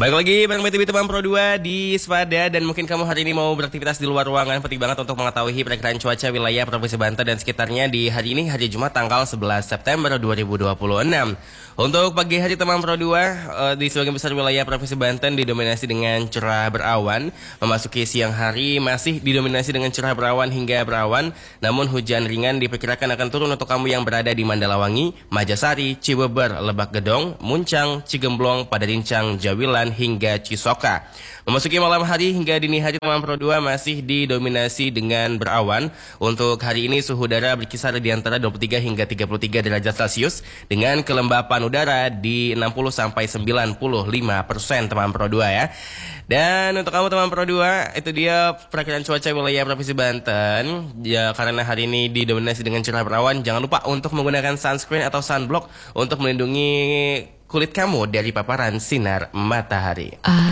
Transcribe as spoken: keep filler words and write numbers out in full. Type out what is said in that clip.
Balik lagi bareng B T V Teman Pro dua di Spada. Dan mungkin kamu hari ini mau beraktivitas di luar ruangan. Penting banget untuk mengetahui perakiraan cuaca wilayah Provinsi Banten dan sekitarnya di hari ini, hari Jumat tanggal sebelas September dua ribu dua puluh enam. Untuk pagi hari Teman Pro dua, uh, di sebagian besar wilayah Provinsi Banten didominasi dengan cerah berawan. Memasuki siang hari masih didominasi dengan cerah berawan hingga berawan. Namun hujan ringan diperkirakan akan turun untuk kamu yang berada di Mandalawangi, Majasari, Cibeber, Lebak Gedong, Muncang, Cigemblong, Padarincang, Jawilan, hingga Cisoka. Memasuki malam hari hingga dini hari, Teman Pro dua masih didominasi dengan berawan. Untuk hari ini suhu udara berkisar di antara dua puluh tiga hingga tiga puluh tiga derajat Celcius dengan kelembapan udara di enam puluh sampai sembilan puluh lima persen, Teman Pro dua ya. Dan untuk kamu Teman Pro dua, itu dia perakiraan cuaca wilayah Provinsi Banten. Ya, karena hari ini didominasi dengan cerah berawan, jangan lupa untuk menggunakan sunscreen atau sunblock untuk melindungi kulit kamu dari paparan sinar matahari. Uh.